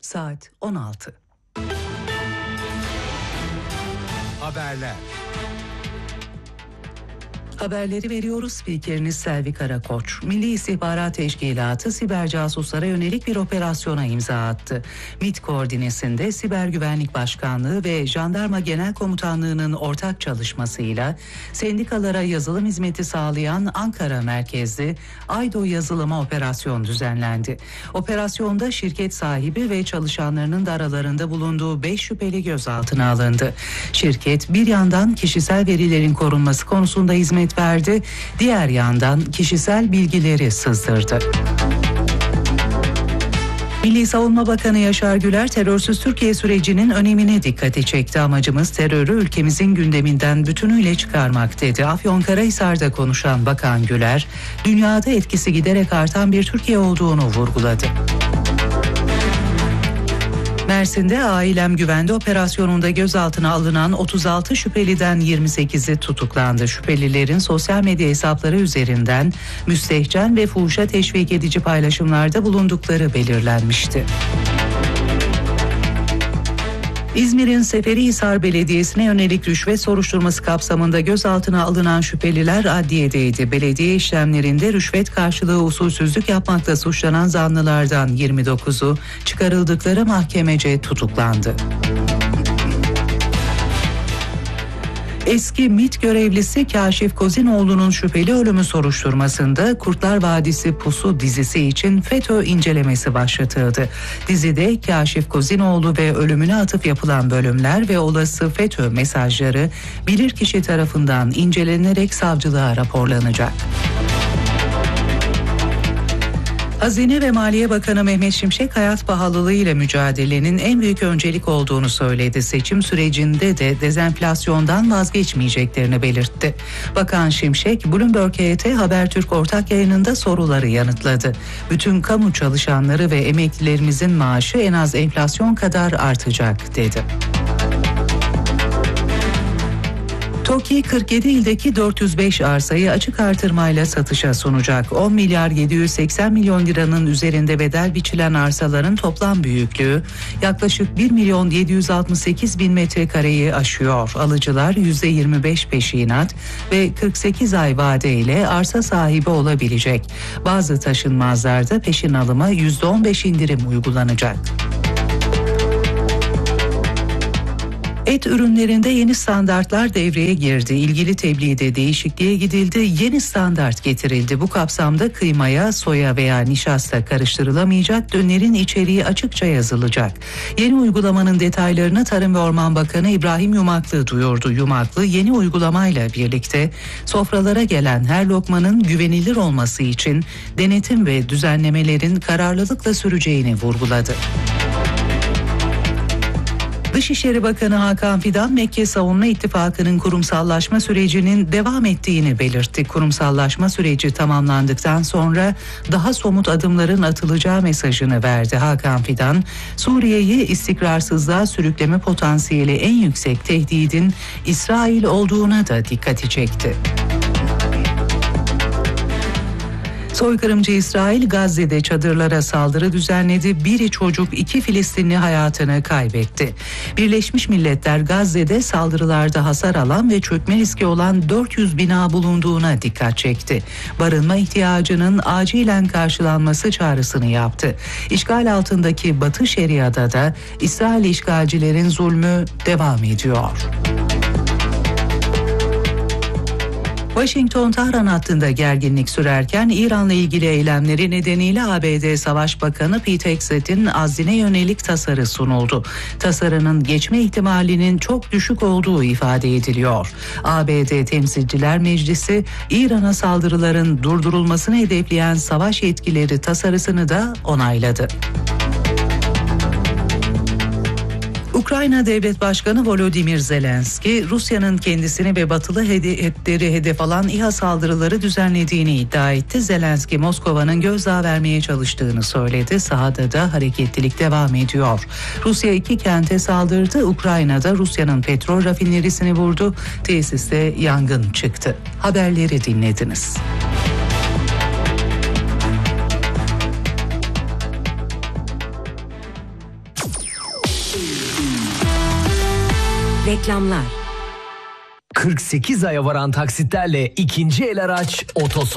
Saat 16. Haberler. Haberleri veriyoruz. Spikeriniz Selvi Karakoç. Milli İstihbarat Teşkilatı siber casuslara yönelik bir operasyona imza attı. MİT koordinesinde Siber Güvenlik Başkanlığı ve Jandarma Genel Komutanlığı'nın ortak çalışmasıyla sendikalara yazılım hizmeti sağlayan Ankara merkezli Aydo yazılıma operasyon düzenlendi. Operasyonda şirket sahibi ve çalışanlarının da aralarında bulunduğu 5 şüpheli gözaltına alındı. Şirket bir yandan kişisel verilerin korunması konusunda hizmet verdi, diğer yandan kişisel bilgileri sızdırdı. Milli Savunma Bakanı Yaşar Güler, terörsüz Türkiye sürecinin önemine dikkati çekti. Amacımız terörü ülkemizin gündeminden bütünüyle çıkarmak dedi. Afyonkarahisar'da konuşan Bakan Güler, dünyada etkisi giderek artan bir Türkiye olduğunu vurguladı. Mersin'de Ailem Güvende operasyonunda gözaltına alınan 36 şüpheliden 28'i tutuklandı. Şüphelilerin sosyal medya hesapları üzerinden müstehcen ve fuhuşa teşvik edici paylaşımlarda bulundukları belirlenmişti. İzmir'in Seferihisar Belediyesi'ne yönelik rüşvet soruşturması kapsamında gözaltına alınan şüpheliler adliyedeydi. Belediye işlemlerinde rüşvet karşılığı usulsüzlük yapmakla suçlanan zanlılardan 29'u çıkarıldıkları mahkemece tutuklandı. Eski MİT görevlisi Kaşif Kozinoğlu'nun şüpheli ölümü soruşturmasında Kurtlar Vadisi Pusu dizisi için FETÖ incelemesi başlatıldı. Dizide Kaşif Kozinoğlu ve ölümüne atıf yapılan bölümler ve olası FETÖ mesajları bilirkişi tarafından incelenerek savcılığa raporlanacak. Hazine ve Maliye Bakanı Mehmet Şimşek, hayat pahalılığı ile mücadelenin en büyük öncelik olduğunu söyledi. Seçim sürecinde de dezenflasyondan vazgeçmeyeceklerini belirtti. Bakan Şimşek, Bloomberg HT Habertürk ortak yayınında soruları yanıtladı. Bütün kamu çalışanları ve emeklilerimizin maaşı en az enflasyon kadar artacak dedi. TOKİ 47 ildeki 405 arsayı açık artırmayla satışa sunacak. 10 milyar 780 milyon liranın üzerinde bedel biçilen arsaların toplam büyüklüğü yaklaşık 1 milyon 768 bin metrekareyi aşıyor. Alıcılar %25 peşinat ve 48 ay vade ile arsa sahibi olabilecek. Bazı taşınmazlarda peşin alıma %15 indirim uygulanacak. Et ürünlerinde yeni standartlar devreye girdi. İlgili tebliğde değişikliğe gidildi. Yeni standart getirildi. Bu kapsamda kıymaya, soya veya nişasta karıştırılamayacak. Dönerin içeriği açıkça yazılacak. Yeni uygulamanın detaylarını Tarım ve Orman Bakanı İbrahim Yumaklı duyurdu. Yumaklı, yeni uygulamayla birlikte sofralara gelen her lokmanın güvenilir olması için denetim ve düzenlemelerin kararlılıkla süreceğini vurguladı. Dışişleri Bakanı Hakan Fidan, Mekke Savunma İttifakı'nın kurumsallaşma sürecinin devam ettiğini belirtti. Kurumsallaşma süreci tamamlandıktan sonra daha somut adımların atılacağı mesajını verdi. Hakan Fidan, Suriye'yi istikrarsızlığa sürükleme potansiyeli en yüksek tehdidin İsrail olduğuna da dikkati çekti. Soykırımcı İsrail, Gazze'de çadırlara saldırı düzenledi. Biri çocuk, 2 Filistinli hayatını kaybetti. Birleşmiş Milletler, Gazze'de saldırılarda hasar alan ve çökme riski olan 400 bina bulunduğuna dikkat çekti. Barınma ihtiyacının acilen karşılanması çağrısını yaptı. İşgal altındaki Batı Şeria'da da İsrail işgalcilerin zulmü devam ediyor. Washington-Tahran hattında gerginlik sürerken İran'la ilgili eylemleri nedeniyle ABD Savaş Bakanı Pete Hegseth'in azline yönelik tasarı sunuldu. Tasarının geçme ihtimalinin çok düşük olduğu ifade ediliyor. ABD Temsilciler Meclisi, İran'a saldırıların durdurulmasını hedefleyen savaş yetkileri tasarısını da onayladı. Ukrayna Devlet Başkanı Volodymyr Zelenski, Rusya'nın kendisini ve batılı hedefleri hedef alan İHA saldırıları düzenlediğini iddia etti. Zelenski, Moskova'nın gözdağı vermeye çalıştığını söyledi. Sahada da hareketlilik devam ediyor. Rusya 2 kente saldırdı. Ukrayna'da Rusya'nın petrol rafinerisini vurdu. Tesiste yangın çıktı. Haberleri dinlediniz. Reklamlar. 48 aya varan taksitlerle ikinci el araç Otoson.